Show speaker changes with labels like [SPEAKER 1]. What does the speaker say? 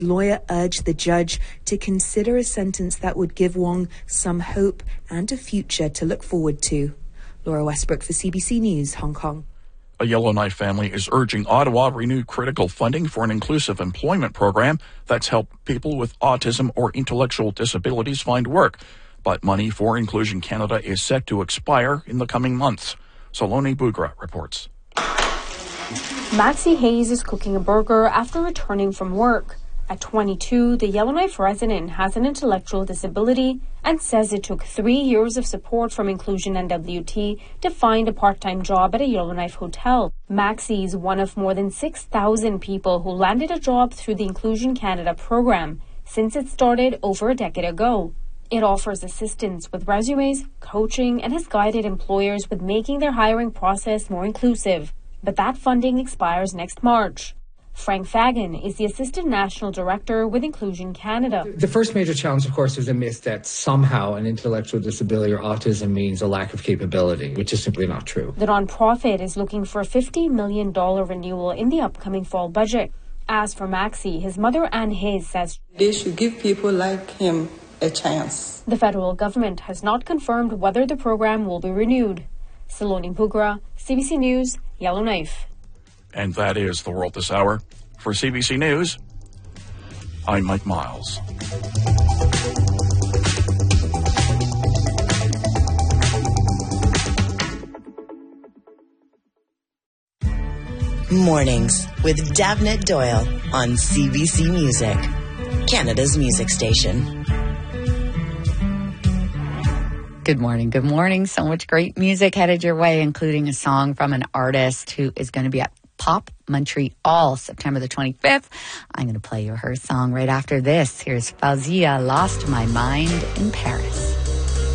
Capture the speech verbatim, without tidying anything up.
[SPEAKER 1] Lawyer urged the judge to consider a sentence that would give Wong some hope and a future to look forward to. Laura Westbrook for C B C News, Hong Kong.
[SPEAKER 2] A Yellowknife family is urging Ottawa renew critical funding for an inclusive employment program that's helped people with autism or intellectual disabilities find work. But money for Inclusion Canada is set to expire in the coming months. Saloni Bugra reports.
[SPEAKER 3] Maxie Hayes is cooking a burger after returning from work. At twenty-two, the Yellowknife resident has an intellectual disability and says it took three years of support from Inclusion N W T to find a part-time job at a Yellowknife hotel. Maxie is one of more than six thousand people who landed a job through the Inclusion Canada program since it started over a decade ago. It offers assistance with resumes, coaching, and has guided employers with making their hiring process more inclusive. But that funding expires next March. Frank Fagan is the Assistant National Director with Inclusion Canada.
[SPEAKER 4] The first major challenge, of course, is a myth that somehow an intellectual disability or autism means a lack of capability, which is simply not true.
[SPEAKER 3] The nonprofit is looking for a fifty million dollars renewal in the upcoming fall budget. As for Maxie, his mother Anne Hayes says
[SPEAKER 5] they should give people like him a chance.
[SPEAKER 3] The federal government has not confirmed whether the program will be renewed. Saloni Bugra, C B C News, Yellowknife.
[SPEAKER 2] And that is the world this hour. For C B C News, I'm Mike Miles.
[SPEAKER 6] Mornings with Davnit Doyle on C B C Music, Canada's music station.
[SPEAKER 7] Good morning. Good morning. So much great music headed your way, including a song from an artist who is going to be at Pop Montreal September the twenty-fifth. I'm going to play you her song right after this. Here's Fauzia, Lost My Mind in Paris.